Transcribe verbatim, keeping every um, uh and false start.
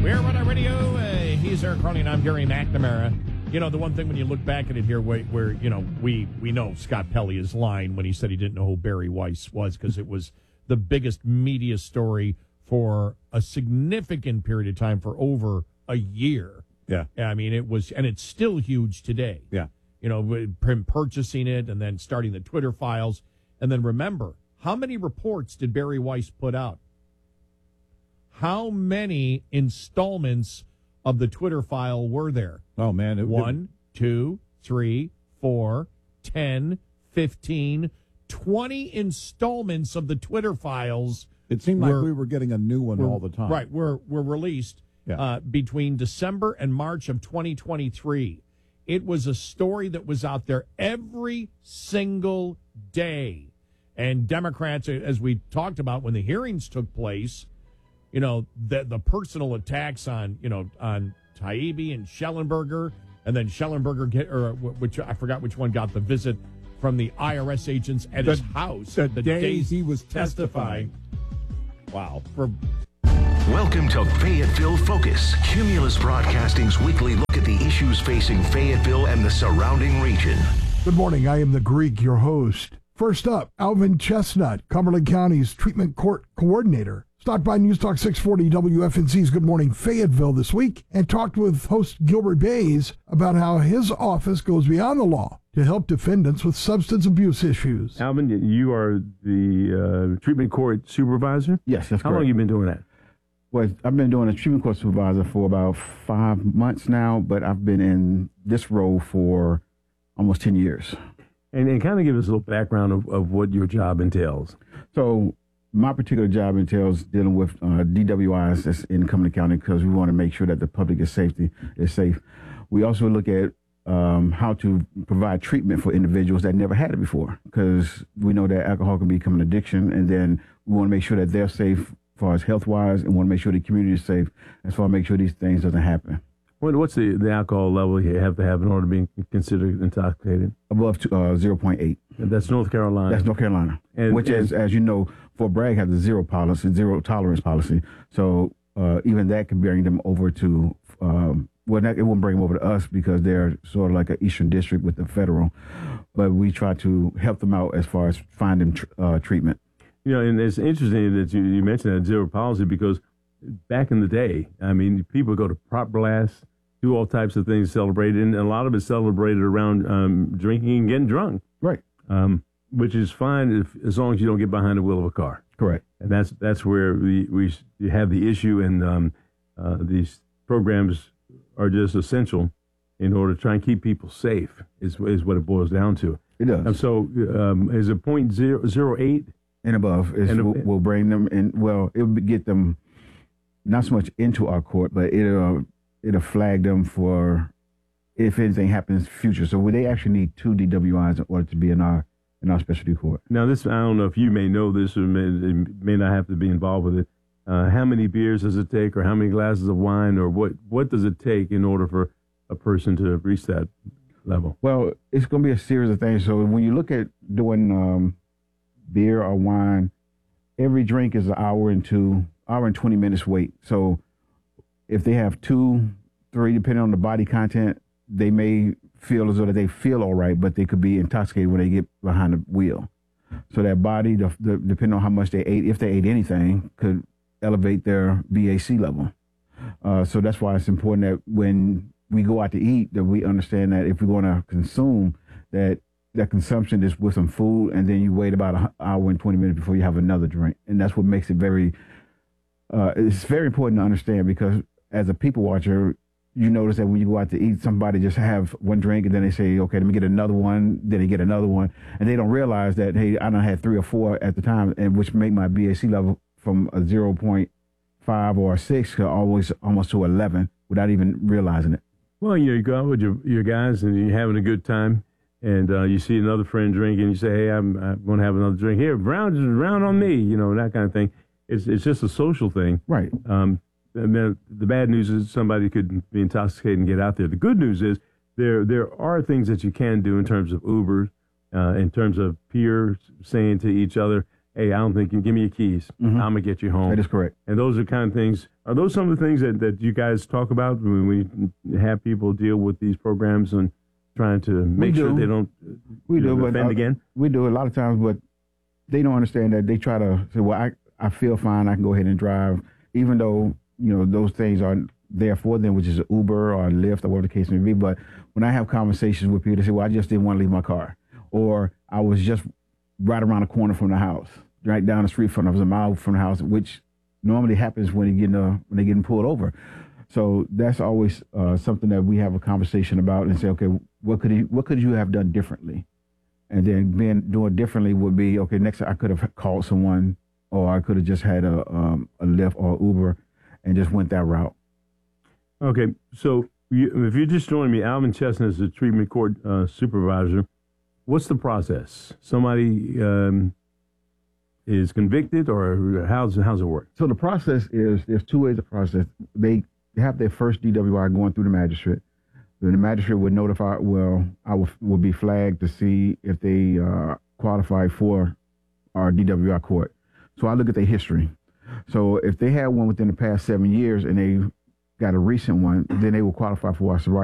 We're on our radio. Uh, he's Eric Cronin. I'm Gary McNamara. You know, the one thing when you look back at it here, where, where you know, we, we know Scott Pelley is lying when he said he didn't know who Barry Weiss was, because it was the biggest media story for a significant period of time, for over a year. Yeah. I mean, it was, and it's still huge today. Yeah. You know, him purchasing it and then starting the Twitter files. And then remember, how many reports did Barry Weiss put out? How many installments of the Twitter file were there? Oh, man. It, One, it, two, three, four, ten, fifteen, twenty installments of the Twitter files. It seemed were, like we were getting a new one were, all the time. Right. Were, were released yeah. uh, between December and March of twenty twenty-three. It was a story that was out there every single day. And Democrats, as we talked about when the hearings took place, you know, the, the personal attacks on, you know, on Taibbi and Schellenberger, and then Schellenberger, get, or which I forgot which one got the visit from the I R S agents at the, his house. The, the day days he was testifying. testifying. Wow. For Welcome to Fayetteville Focus, Cumulus Broadcasting's weekly look at the issues facing Fayetteville and the surrounding region. Good morning. I am the Greek, your host. First up, Alvin Chestnut, Cumberland County's treatment court coordinator, stopped by News Talk six forty W F N C's Good Morning Fayetteville this week and talked with host Gilbert Bays about how his office goes beyond the law to help defendants with substance abuse issues. Alvin, you are the uh, treatment court supervisor? Yes, that's How correct. long have you been doing that? Well, I've been doing a treatment court supervisor for about five months now, but I've been in this role for almost ten years. And, and kind of give us a little background of, of what your job entails. So my particular job entails dealing with uh, D W Is that's in Cumberland County, because we want to make sure that the public is safety is safe. We also look at um, how to provide treatment for individuals that never had it before, because we know that alcohol can become an addiction, and then we want to make sure that they're safe as far as health-wise, and want to make sure the community is safe as far as make sure these things doesn't happen. What, what's the, the alcohol level you have to have in order to be considered intoxicated? Above uh, zero point eight. And that's North Carolina. That's North Carolina, and, which and, is, as you know, Fort Bragg has a zero policy, zero tolerance policy. So uh, even that could bring them over to, um, well, that, it won't bring them over to us because they're sort of like an Eastern District with the federal. But we try to help them out as far as finding tr- uh, treatment. You know, and it's interesting that you, you mentioned that zero policy, because back in the day, I mean, people go to prop blasts, do all types of things celebrated, and a lot of it's celebrated around um, drinking and getting drunk. Right. Um, which is fine if, as long as you don't get behind the wheel of a car. Correct. And that's that's where we, we have the issue, and um, uh, these programs are just essential in order to try and keep people safe, is, is what it boils down to. It does. And so um, is it point zero, zero eight? And above, is and we'll, we'll bring them in. Well, it will get them not so much into our court, but it'll it'll flag them for if anything happens in the future. So they actually need two D W Is in order to be in our in our specialty court. Now, this I don't know if you may know this or may, may not have to be involved with it. Uh, how many beers does it take, or how many glasses of wine, or what what does it take in order for a person to reach that level? Well, it's going to be a series of things. So when you look at doing um, beer or wine, every drink is an hour and two, hour and twenty minutes wait. So if they have two, three, depending on the body content, they may feel as though that they feel all right, but they could be intoxicated when they get behind the wheel. So that body, the, the, depending on how much they ate, if they ate anything, could elevate their B A C level. Uh, so that's why it's important that when we go out to eat, that we understand that if we're going to consume, that that consumption is with some food, and then you wait about an hour and twenty minutes before you have another drink. And that's what makes it very, uh, it's very important to understand, because as a people watcher, you notice that when you go out to eat, somebody just have one drink and then they say, okay, let me get another one. Then they get another one. And they don't realize that, hey, I done had three or four at the time, and which make my B A C level from a zero point five or a six to always almost to eleven without even realizing it. Well, you know, you go out with your, your guys and you're having a good time, and uh, you see another friend drinking, and you say, hey, I'm, I'm going to have another drink. Here, round, round on me, you know, that kind of thing. It's it's just a social thing. Right. Um, and then the bad news is somebody could be intoxicated and get out there. The good news is there there are things that you can do in terms of Uber, uh, in terms of peers saying to each other, hey, I don't think you give me your keys. Mhm. I'm gonna get you home. That is correct. And those are kind of things. Are those some of the things that, that you guys talk about when we have people deal with these programs and trying to make sure do. they don't We you do, know, but offend uh, again? we do a lot of times, but they don't understand that they try to say, well, I, I feel fine. I can go ahead and drive, even though, you know, those things aren't there for them, which is Uber or Lyft or whatever the case may be. But when I have conversations with people, they say, well, I just didn't want to leave my car, or I was just right around the corner from the house, right down the street from, I was a mile from the house, which normally happens when they get uh, when they getting pulled over. So that's always uh, something that we have a conversation about and say, okay, what could you, what could you have done differently? And then being doing differently would be, okay, next I could have called someone, or I could have just had a um, a Lyft or Uber and just went that route. Okay, so you, if you're just joining me, Alvin Chestnut is the treatment court uh, supervisor. What's the process? Somebody um, is convicted, or how's how's it work? So the process is, there's two ways of process. They have their first D W I going through the magistrate. Then the magistrate would notify, well, I will, will be flagged to see if they uh, qualify for our D W I court. So I look at their history. So if they had one within the past seven years and they got a recent one, then they will qualify for our sobriety